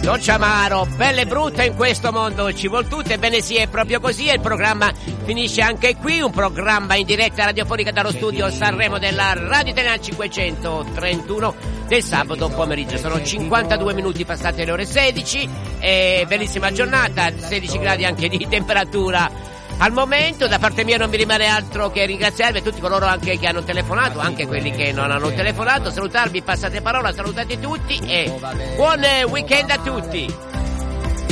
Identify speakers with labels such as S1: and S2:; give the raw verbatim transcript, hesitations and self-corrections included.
S1: Dolce amaro, bella e brutta in questo mondo, ci vuol tutto, ebbene sì, è proprio così, e il programma finisce anche qui, un programma in diretta radiofonica dallo studio Sanremo della Radio Italiana cinquecentotrentuno del sabato pomeriggio. Sono cinquantadue minuti passate le ore sedici, e bellissima giornata, sedici gradi anche di temperatura. Al momento da parte mia non mi rimane altro che ringraziarvi, tutti coloro anche che hanno telefonato, anche quelli che non hanno telefonato, salutarvi, passate parola, salutate tutti e buon weekend a tutti.